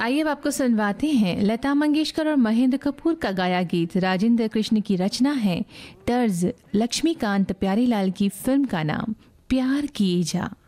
आइए अब आपको सुनवाते हैं लता मंगेशकर और महेंद्र कपूर का गाया गीत। राजेंद्र कृष्ण की रचना है, तर्ज लक्ष्मीकांत प्यारीलाल की फिल्म का नाम प्यार किए जा।